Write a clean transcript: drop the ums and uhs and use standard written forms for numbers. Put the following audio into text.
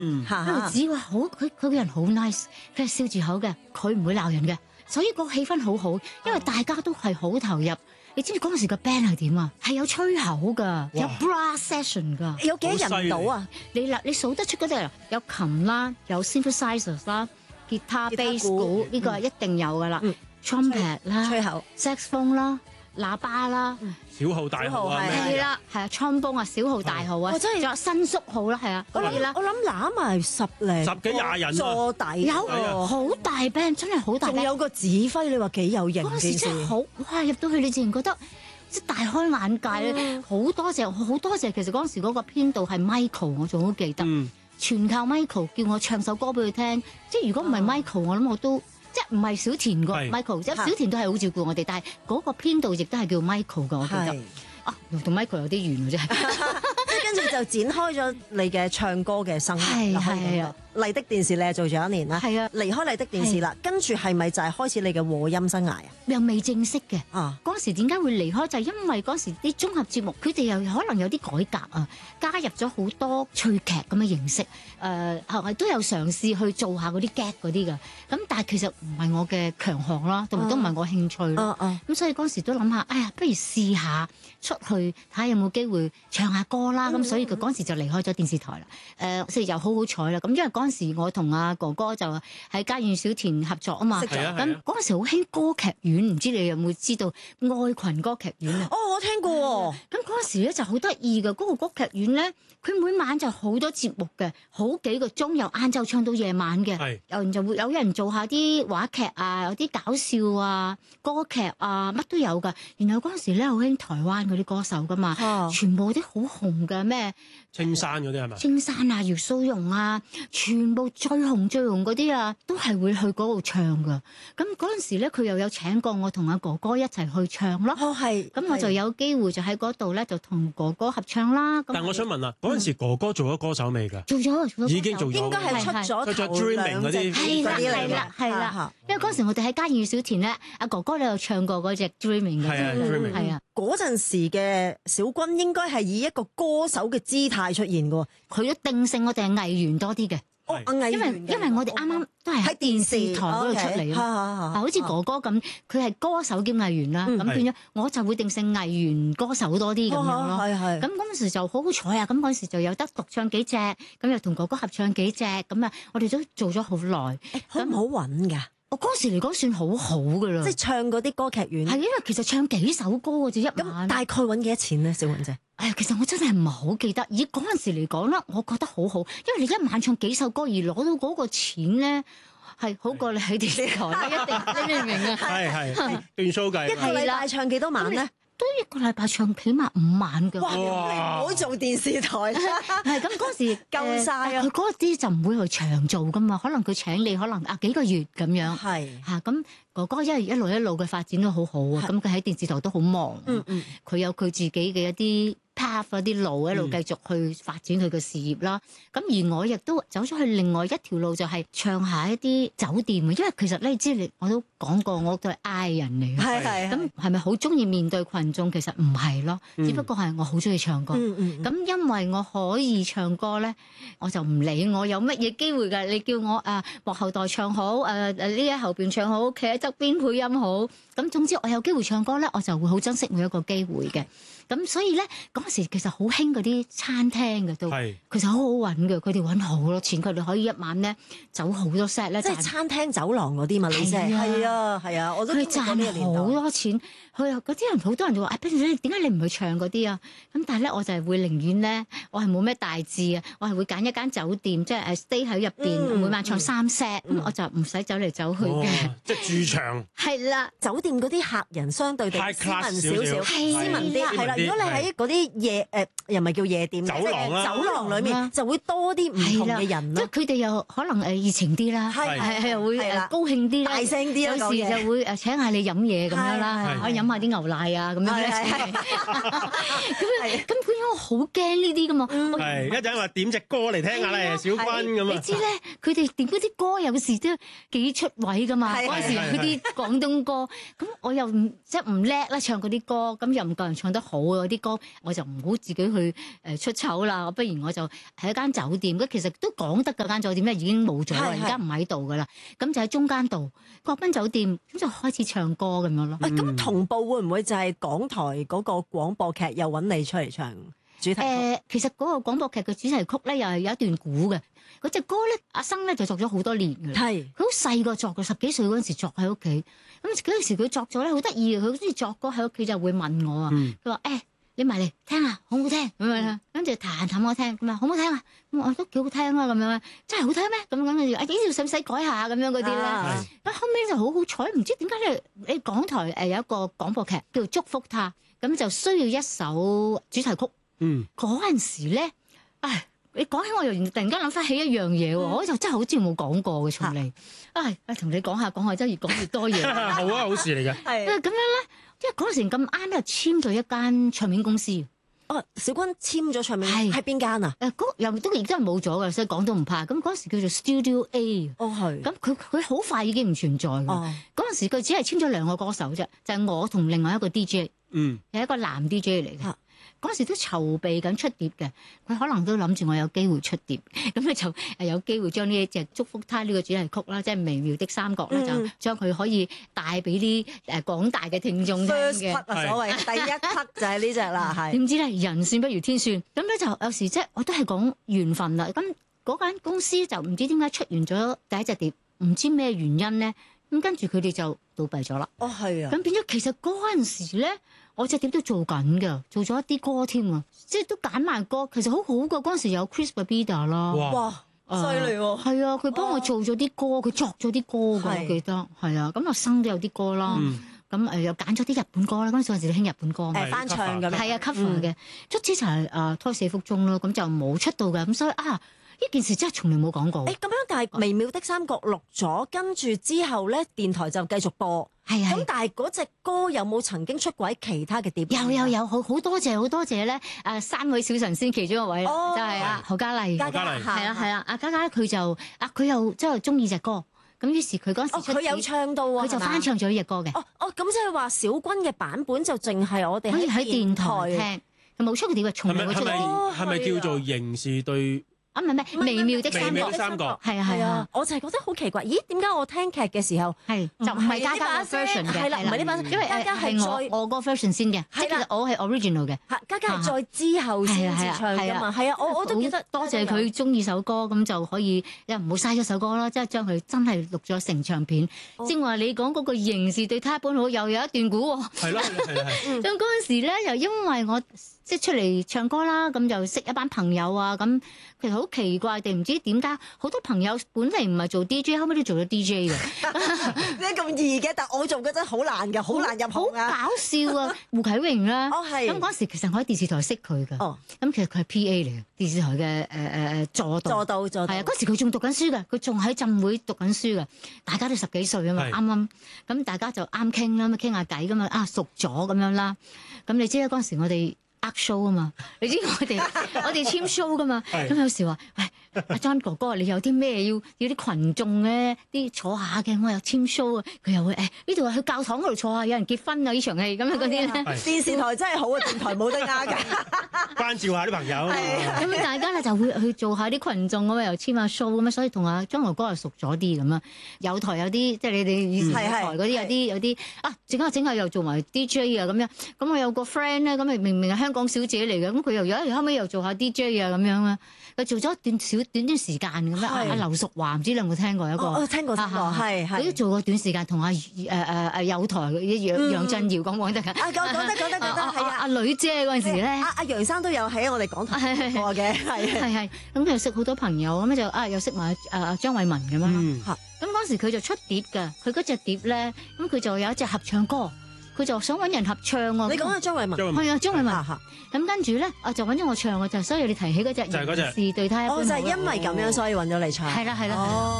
因為只話好，佢個人好 nice， 佢係笑住口嘅，佢唔會鬧人嘅，所以個氣氛好好，因為大家都係好投入。你知唔知嗰陣時個 band 係點啊？係有吹口㗎，有 brass session 㗎。 有幾多人到啊？ 你數得出嗰啲有琴啦，有 synthesizers 啦，吉他、bass 鼓呢個係一定有㗎啦。trumpet 啦， 吹口 saxophone 啦，喇叭啦， 小號大號啊， 係啦，係啊，trombone啊，小號大號啊， 真係仲有新宿號啦，係啊， 我諗攬埋十幾廿人坐底， 有好大 band， 真係好大 band， 仲有個指揮，你話幾有型？ 嗰時真係好，哇！入到去你自然覺得即係大開眼界咧，好多謝，其實嗰陣時嗰個編導係 Michael， 我仲好記得，全靠 Michael 叫我唱首歌俾佢聽，即係如果唔係 Michael， 我諗我都。即係唔係小田個 Michael， 即係小田都係好照顧我哋，但係嗰個編導亦都係叫 Michael 㗎，我記得。啊，同 Michael 有啲遠嘅啫。 跟住就展開咗你嘅唱歌嘅生涯。係啊，麗的電視你係做咗1年啦。係啊，離開麗的電視啦，跟住係咪就係開始你嘅和音生涯啊？ 又未正式嘅。嗰時點解會離開？就係因為嗰時啲綜合節目，佢哋又可能有啲改革啊，加入咗好多趣劇咁嘅形式。都有嘗試去做下嗰啲 gag 嗰啲㗎。咁但係其實唔係我嘅強項啦，同埋都唔係我興趣咯。咁所以嗰時都諗下，哎呀，不如試下出去睇下有冇機會唱下歌啦。咁所以佢嗰時就離開咗電視台啦。所以又好彩啦。咁因為嗰陣時我同阿哥哥就喺家苑小田合作啊嘛。咁嗰陣時好興歌劇院，唔知你有冇知道愛群歌劇院啊？ 我聽過。 咁嗰陣時咧就好得意嘅，嗰個歌劇院咧，佢每晚就好多節目嘅，好幾個鐘，由晏晝唱到夜晚嘅。有人做下啲話劇啊，有啲搞笑啊、歌劇啊，乜都有噶。然後嗰陣時咧好興台灣嗰啲歌手噶嘛，全部啲好紅嘅咩青山嗰啲係咪？ 青山啊、姚蘇蓉啊，全部最紅嗰啲啊，都係會去嗰度唱噶。咁嗰陣時咧，佢又有請過我同阿哥哥一齊去唱咯。咁我就有機會就喺嗰度咧，就同哥哥合唱啦。 但我想問啊，嗰陣時哥哥做咗歌手未㗎？ 做咗， 已經做咗， 應該係出咗 Dreaming 嗰啲。 係啦，因為嗰時我哋喺家苑小田咧，阿哥哥你有唱過嗰隻 Dreaming 嘅。係啊， 嗰陣時嘅小君應該係以一個歌手嘅姿態出現嘅， 佢都定性我哋係藝員多啲嘅。因為我哋啱啱都係喺電視台嗰度出嚟啊，好似哥哥咁，佢係歌手兼藝員啦，咁變咗我就會定性藝員歌手多啲咁樣咯。咁嗰陣時就好好彩啊！咁嗰陣時就有得獨唱幾隻，咁又同哥哥合唱幾隻，咁啊，我哋都做咗好耐。 好唔好揾㗎？ 我嗰時嚟講算好好㗎啦， 即係唱嗰啲歌劇院。係因為其實唱幾首歌嘅啫，一晚。 咁大概揾幾多錢咧，小雲姐？ 其實我真係唔係好記得。以嗰陣時嚟講咧，我覺得好好，因為你一晚唱幾首歌而攞到嗰個錢咧，係好過你喺電視台一定，你明唔明啊？ 係斷數計。 一個禮拜唱幾多晚咧？ 都一個禮拜唱起碼5晚㗎。 哇！你唔好做電視台啦。 係咁嗰時夠晒啊！ 佢嗰啲就唔會去長做㗎嘛，可能佢請你可能幾個月咁樣。咁哥哥因為一路嘅發展都好好啊，咁佢喺電視台都好忙。佢有佢自己嘅一啲path 嗰啲路一路繼續去發展佢嘅事業啦。咁而我亦都走咗去另外一條路，就係唱下一啲酒店。因為其實你知我都講過，我都係 I 人嚟嘅。咁係咪好中意面對群眾？其實唔係咯，只不過係我好中意唱歌。咁因為我可以唱歌咧，我就唔理我有乜嘢機會㗎。你叫我幕後代唱好，呢喺後邊唱好，企喺側邊配音好。咁總之我有機會唱歌咧，我就會好珍惜每一個機會嘅。咁所以咧，嗰時其實好興嗰啲餐廳嘅都，其實好好揾嘅，佢哋揾好多錢，佢哋可以一晚咧走好多 set 咧， 即係餐廳走廊嗰啲嘛，你先係啊，我都佢賺好多錢。佢嗰啲人好多人就話：不如點解你唔去唱嗰啲啊？咁但係咧，我就係會寧願咧，我係冇咩大志啊，我係會揀一間酒店，即係stay 喺入邊，每晚唱3 set，咁我就唔使走嚟走去嘅。 即係駐場。 係啦， 酒店嗰啲客人相對地斯文少少，斯文啲係啦。如果你喺嗰啲夜又唔係叫夜店， 走廊裏面就會多啲唔同嘅人咯。 即係佢哋又可能熱情啲啦，係又會高興啲， 大聲啲， 有時就會請下你飲嘢咁樣啦，可以飲下啲牛奶啊咁樣咧。咁佢我好驚呢啲噶嘛。 係一陣話點隻歌嚟聽下咧，小君咁啊。 你知咧，佢哋點嗰啲歌有時都幾出位噶嘛。嗰陣時佢啲廣東歌，咁我又即係唔叻啦，唱嗰啲歌，咁又唔夠人唱得好啊！嗰啲歌我就唔好自己去出醜啦，不如我就喺一間酒店，其實都講得嗰間酒店咧已經冇咗啦，而家唔喺度噶啦，咁就喺中間度國賓酒店，咁就開始唱歌咁樣咯。 咁同步會唔會就係港台嗰個廣播劇又揾你出嚟唱主題曲？ 其實嗰個廣播劇嘅主題曲咧，又係有一段古嘅。嗰隻歌咧，阿生咧就作咗好多年嘅。係佢好細個作嘅，10幾歲嗰陣時作喺屋企。咁嗰陣時佢作咗咧，好得意嘅。佢好中意作歌喺屋企就會問我啊。佢話你埋嚟聽下，好唔好聽咁樣啦？跟住彈我聽，咁啊好唔好聽啊？咁我都幾好聽啊，咁樣真係好聽咩？咁跟住呢條使唔使改下咁樣嗰啲咧？咁後尾就好彩，唔知點解你港台有一個廣播劇叫做《祝福他》，咁就需要一首主題曲。嗰陣時咧，你講起我又突然間諗翻起一樣嘢喎，我就真係好似冇講過嘅從嚟。同你講下真係越講越多嘢。 好啊，好事嚟嘅。 係咁樣咧，因為嗰陣時咁啱咧，簽咗一間唱片公司。 小君簽咗唱片係邊間啊？ 又都亦真係冇咗嘅，所以講都唔怕。咁嗰陣時叫做 Studio A。係。咁佢好快已經唔存在嘅。嗰陣時佢只係簽咗2個歌手啫，就係我同另外一個 DJ。係一個男 DJ 嚟嘅。嗰時都籌備緊出碟嘅，佢可能都諗住我有機會出碟，咁佢就有機會將呢隻祝福他呢個主題曲啦，即係微妙的三角咧，就將佢可以帶俾啲廣大嘅聽眾聽嘅。 所謂第一輯就係呢隻啦，係。 點知咧，人算不如天算，咁咧就有時即係我都係講緣分啦。咁嗰間公司就唔知點解出完咗第一隻碟，唔知咩原因咧，咁跟住佢哋就倒閉咗啦。係啊。咁變咗其實嗰陣時咧。我隻碟都做緊㗎，做咗一啲歌添啊，即係都揀埋歌，其實好好㗎。嗰陣時有 Chris Babida 啦， 哇，犀利喎！ 係啊，佢幫我做咗啲歌，佢作咗啲歌㗎，我記得係啊。咁阿生都有啲歌啦，咁又揀咗啲日本歌啦。嗰陣時興日本歌， 翻唱咁， 係啊 cover 嘅。卒之就係胎死腹中咯，咁就冇出道嘅。咁所以呢件事真係從來冇講過。咁樣，但係微妙的三角錄咗，跟住之後咧，電台就繼續播。係咁但係嗰隻歌有冇曾經出過喺其他嘅碟？ 有，好多謝咧！3位小神仙其中一位就係何嘉麗。 係啦，阿嘉嘉佢就佢又真係中意隻歌，咁於是佢嗰陣時佢有唱到啊， 佢就翻唱咗呢隻歌嘅。 咁即係話小君嘅版本就淨係我哋喺電台聽，冇出過碟嘅，從來冇出過碟。 係咪叫做刑事對？ 唔係微妙的三角，係啊， 我就係覺得好奇怪，咦？點解我聽劇嘅時候就唔係嘉嘉 version 嘅？ 係啦，唔係呢版，因為嘉嘉係我個 version 先嘅，即係我係 original 嘅。 嘉嘉係再之後先至唱㗎嘛，係啊，我都記得。 多謝佢中意首歌，咁就可以唔好嘥咗首歌啦，即係將佢真係錄咗成唱片。正話你講嗰個刑事對他一般好，又有一段古喎。係咯，咁嗰陣時咧，又因為我即係出嚟唱歌啦，咁就識一班朋友啊，咁其實好奇怪地，唔知點解好多朋友本嚟唔係做 DJ， 後尾都做咗 DJ 嘅。 點解咁易嘅？但我做嘅真係好難嘅，好難入行啊！ 好搞笑啊！胡啟榮啦，咁嗰時其實我喺電視台識佢嘅。咁其實佢係 PA 嚟嘅，電視台嘅助導。係啊，嗰時佢仲讀緊書嘅，佢仲喺浸會讀緊書嘅。大家都10幾歲啊嘛，啱啱咁大家就啱傾啦，咁傾下偈咁啊，熟咗咁樣啦。咁你知啦，嗰時我哋show 啊嘛，你知我哋簽 show 噶嘛，咁有時話，喂，阿 John 哥哥，你有啲咩要啲群眾咧，啲坐下嘅，我又簽 show 啊，佢又會呢度去教堂嗰度坐下，有人結婚啊呢場戲咁樣嗰啲咧。 電視台真係好啊，電台冇得呃㗎， 關照下啲朋友。 咁大家咧就會去做下啲群眾咁啊，又簽下 show 咁啊，所以同阿 John 哥哥又熟咗啲咁啊。有台有啲即係你哋以前台嗰啲有啲整下又做埋 DJ 啊咁樣。咁我有個 friend 咧，咁明明係香港小姐嚟嘅，咁佢又後尾又做下 DJ 啊咁樣啊，佢做咗短時間咁樣。阿劉淑華唔知你有冇聽過一個？ 我聽過，係佢都做過短時間，同阿有台楊振堯講得㗎。 講得，係阿女姐嗰陣時咧， 阿楊生都有喺我哋港台過嘅，係。 咁佢又識好多朋友，咁就又識埋阿張偉文咁樣。咁嗰時佢就出碟㗎，佢嗰隻碟咧，咁佢就有一隻合唱歌。佢就想揾人合唱喎。 你講下張偉文， 係啊，張偉文。咁跟住咧，就揾咗我唱，就所以你提起嗰隻刑事對他一般好。 就係因為咁樣，所以揾咗你唱。 係啦。